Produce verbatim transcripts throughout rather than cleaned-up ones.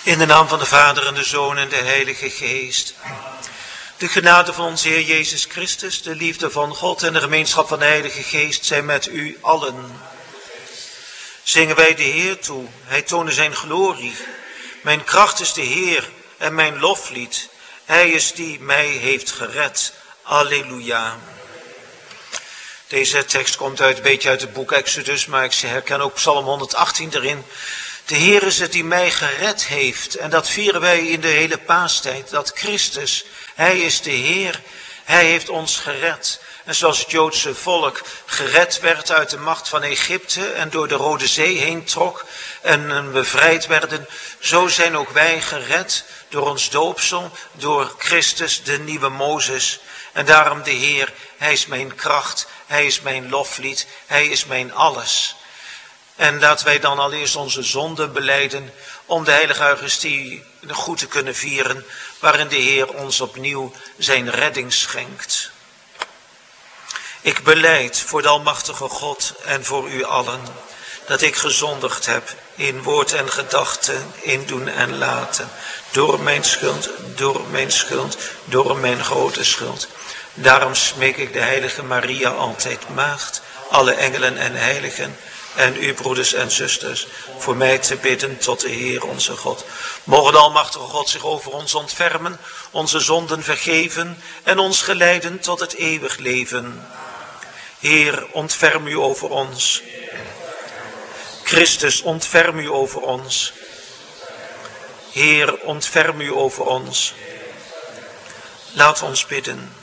In de naam van de Vader en de Zoon en de Heilige Geest. De genade van onze Heer Jezus Christus, de liefde van God en de gemeenschap van de Heilige Geest zijn met u allen. Zingen wij de Heer toe, hij toonde zijn glorie. Mijn kracht is de Heer en mijn loflied. Hij is die mij heeft gered. Alleluia. Deze tekst komt uit, een beetje uit het boek Exodus, maar ik herken ook Psalm honderdachttien erin. De Heer is het die mij gered heeft. En dat vieren wij in de hele paastijd. Dat Christus, hij is de Heer. Hij heeft ons gered. En zoals het Joodse volk gered werd uit de macht van Egypte en door de Rode Zee heen trok en bevrijd werden, zo zijn ook wij gered door ons doopsel, door Christus, de nieuwe Mozes. En daarom de Heer, hij is mijn kracht, hij is mijn loflied, hij is mijn alles. En laten wij dan allereerst onze zonden belijden om de heilige Eucharistie goed te kunnen vieren, waarin de Heer ons opnieuw zijn redding schenkt. Ik belijd voor de almachtige God en voor u allen, dat ik gezondigd heb in woord en gedachte, in doen en laten, door mijn schuld, door mijn schuld, door mijn grote schuld. Daarom smeek ik de heilige Maria, altijd maagd, alle engelen en heiligen, en u broeders en zusters, voor mij te bidden tot de Heer onze God. Mogen de almachtige God zich over ons ontfermen, onze zonden vergeven en ons geleiden tot het eeuwig leven. Heer, ontferm u over ons. Christus, ontferm u over ons. Heer, ontferm u over ons. Laat ons bidden.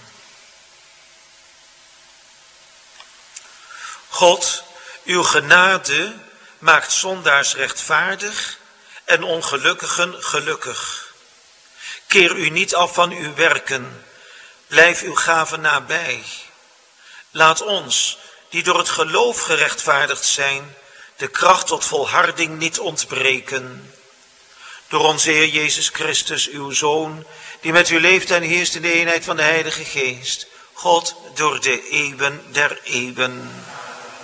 God, uw genade maakt zondaars rechtvaardig en ongelukkigen gelukkig. Keer u niet af van uw werken, blijf uw gave nabij. Laat ons, die door het geloof gerechtvaardigd zijn, de kracht tot volharding niet ontbreken. Door onze Heer Jezus Christus, uw Zoon, die met u leeft en heerst in de eenheid van de Heilige Geest, God door de eeuwen der eeuwen.